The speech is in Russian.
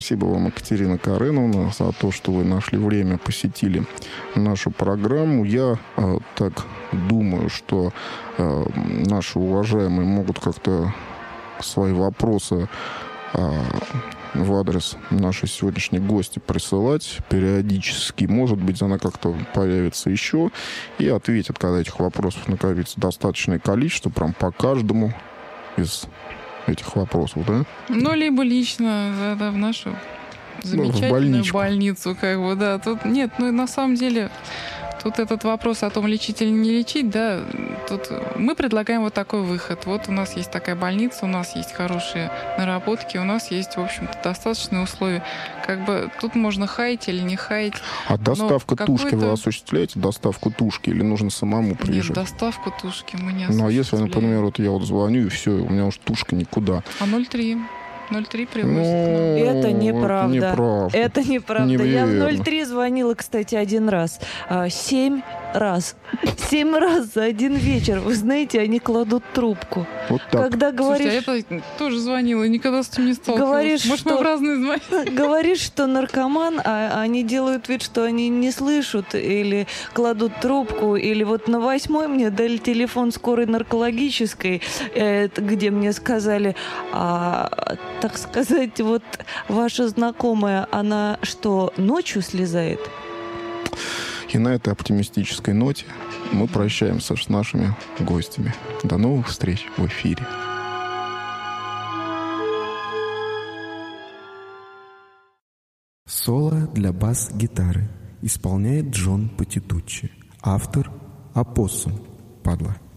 Спасибо вам, Екатерина Кареновна, за то, что вы нашли время, посетили нашу программу. Я так думаю, что наши уважаемые могут как-то свои вопросы в адрес нашей сегодняшней гости присылать периодически. Может быть, она как-то появится еще и ответит, когда этих вопросов накопится достаточное количество, прям по каждому из этих вопросов, да? Ну, либо лично, да, в нашу замечательную больницу, как бы, да. Тут нет, ну, на самом деле, тут этот вопрос о том, лечить или не лечить, да, тут мы предлагаем вот такой выход. Вот у нас есть такая больница, у нас есть хорошие наработки, у нас есть, в общем-то, достаточные условия. Как бы тут можно хаять или не хаять. А доставка тушки вы осуществляете? Доставку тушки или нужно самому приезжать? Нет, доставку тушки мы не осуществляем. Ну, а если, например, вот я вот звоню, и все, у меня уж тушка никуда. А 0,3 привозит. Ну, это неправда. Это неправда. Я в 03 звонила, кстати, один раз. 7 раз. 7 раз за один вечер. Вы знаете, они кладут трубку. Вот так. Когда говоришь... Слушайте, я тоже звонила, никогда с этим не сталкивалась. Говоришь, может, мы в разные звонили. Говоришь, что наркоман, а они делают вид, что они не слышат, или кладут трубку, или вот на 8-й мне дали телефон скорой наркологической, где мне сказали, так сказать, вот ваша знакомая, она что, ночью слезает? И на этой оптимистической ноте мы прощаемся с нашими гостями. До новых встреч в эфире. Соло для бас-гитары исполняет Джон Патитуччи. Автор — Опоссум, падла.